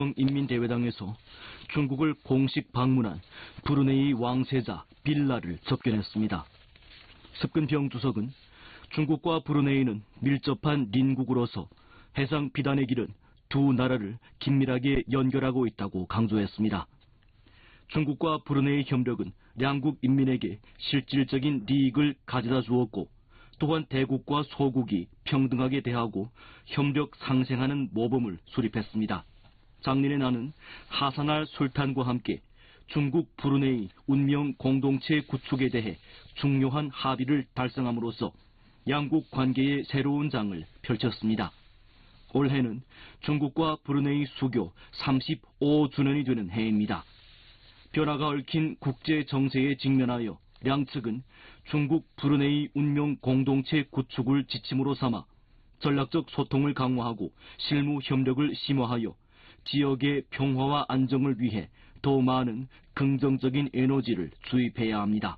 인민대회당에서 중국을 공식 방문한 브루네이 왕세자 빌라를 접견했습니다. 습근평 주석은 중국과 브루네이는 밀접한邻국으로서 해상 비단의 길은 두 나라를 긴밀하게 연결하고 있다고 강조했습니다. 중국과 브루네이 협력은 양국 인민에게 실질적인 이익을 가져다 주었고 또한 대국과 소국이 평등하게 대하고 협력 상생하는 모범을 수립했습니다. 작년에 나는 하사날 술탄과 함께 중국 브루네이 운명 공동체 구축에 대해 중요한 합의를 달성함으로써 양국 관계의 새로운 장을 펼쳤습니다. 올해는 중국과 브루네이 수교 35주년이 되는 해입니다. 변화가 얽힌 국제 정세에 직면하여 양측은 중국 브루네이 운명 공동체 구축을 지침으로 삼아 전략적 소통을 강화하고 실무 협력을 심화하여 지역의 평화와 안정을 위해 더 많은 긍정적인 에너지를 주입해야 합니다.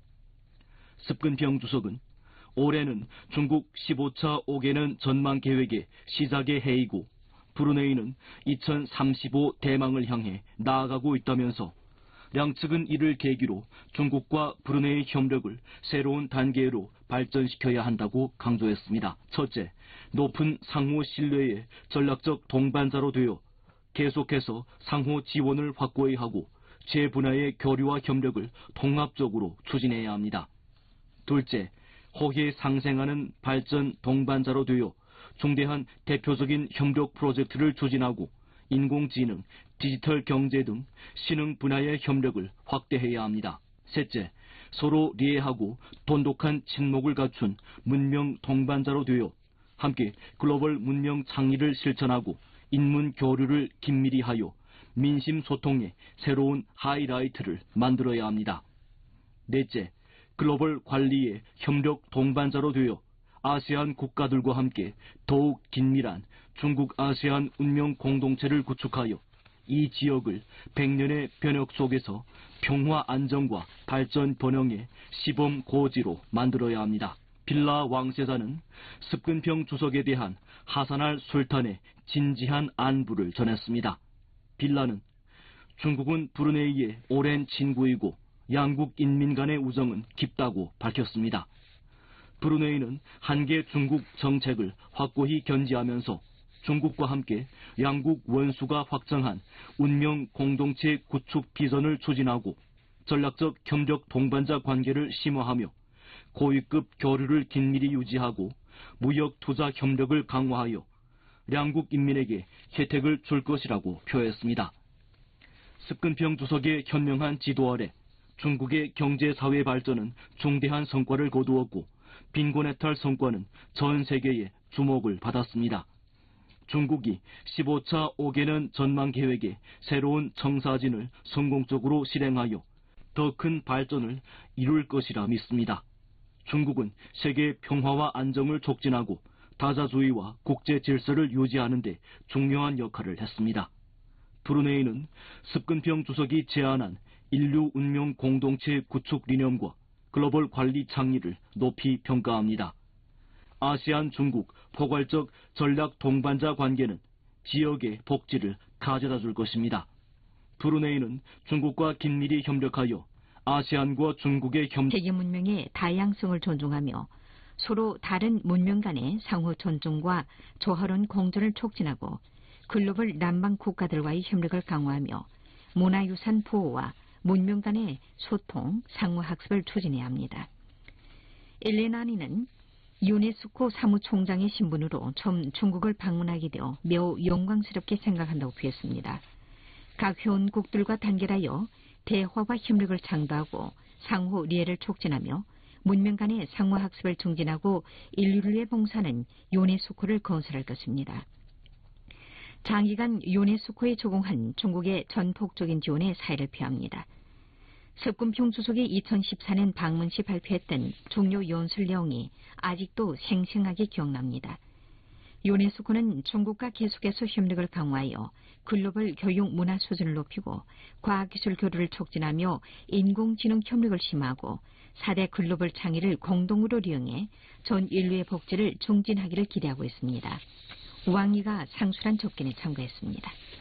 습근평 주석은 올해는 중국 15차 5개년 전망 계획의 시작의 해이고 브루네이는 2035 대망을 향해 나아가고 있다면서 양측은 이를 계기로 중국과 브루네이 협력을 새로운 단계로 발전시켜야 한다고 강조했습니다. 첫째, 높은 상호 신뢰의 전략적 동반자로 되어 계속해서 상호 지원을 확고히 하고 재분야의 교류와 협력을 통합적으로 추진해야 합니다. 둘째, 호혜 상생하는 발전 동반자로 되어 중대한 대표적인 협력 프로젝트를 추진하고 인공지능, 디지털 경제 등 신흥 분야의 협력을 확대해야 합니다. 셋째, 서로 이해하고 돈독한 친목을 갖춘 문명 동반자로 되어 함께 글로벌 문명 창의를 실천하고 인문 교류를 긴밀히 하여 민심 소통의 새로운 하이라이트를 만들어야 합니다. 넷째, 글로벌 관리의 협력 동반자로 되어 아세안 국가들과 함께 더욱 긴밀한 중국 아세안 운명 공동체를 구축하여 이 지역을 100년의 변혁 속에서 평화 안정과 발전 번영의 시범 고지로 만들어야 합니다. 빌라 왕세자는 습근평 주석에 대한 하사날 술탄의 진지한 안부를 전했습니다. 빌라는 중국은 브루네이의 오랜 친구이고 양국 인민 간의 우정은 깊다고 밝혔습니다. 브루네이는 한계 중국 정책을 확고히 견지하면서 중국과 함께 양국 원수가 확정한 운명 공동체 구축 비전을 추진하고 전략적 협력 동반자 관계를 심화하며 고위급 교류를 긴밀히 유지하고 무역 투자 협력을 강화하여 양국 인민에게 혜택을 줄 것이라고 표했습니다. 습근평 주석의 현명한 지도 아래 중국의 경제사회 발전은 중대한 성과를 거두었고 빈곤해탈 성과는 전 세계의 주목을 받았습니다. 중국이 15차 5개년 전망 계획의 새로운 청사진을 성공적으로 실행하여 더 큰 발전을 이룰 것이라 믿습니다. 중국은 세계 평화와 안정을 촉진하고 다자주의와 국제 질서를 유지하는 데 중요한 역할을 했습니다. 브루네이는 습근평 주석이 제안한 인류 운명 공동체 구축理念과 글로벌 관리 창의를 높이 평가합니다. 아세안 중국 포괄적 전략 동반자 관계는 지역의 복지를 가져다 줄 것입니다. 브루네이는 중국과 긴밀히 협력하여 아세안과 중국의 세계 문명의 다양성을 존중하며 서로 다른 문명 간의 상호 존중과 조화로운 공존을 촉진하고 글로벌 남방 국가들과의 협력을 강화하며 문화유산 보호와 문명 간의 소통, 상호 학습을 추진해야 합니다. 엘레나니는 유네스코 사무총장의 신분으로 처음 중국을 방문하게 되어 매우 영광스럽게 생각한다고 표했습니다. 각 회원국들과 단결하여 대화와 협력을 창조하고 상호 이해를 촉진하며 문명 간의 상호 학습을 증진하고 인류를 위해 봉사하는 유네스코를 건설할 것입니다. 장기간 유네스코에 조공한 중국의 전폭적인 지원에 사의를 표합니다. 습근평 주석이 2014년 방문 시 발표했던 중요 연설 내용이 아직도 생생하게 기억납니다. 유네스코는 중국과 계속해서 협력을 강화하여 글로벌 교육 문화 수준을 높이고 과학기술 교류를 촉진하며 인공지능 협력을 심화하고 4대 글로벌 창의를 공동으로 이용해 전 인류의 복지를 증진하기를 기대하고 있습니다. 왕이가 상술한 접견에 참가했습니다.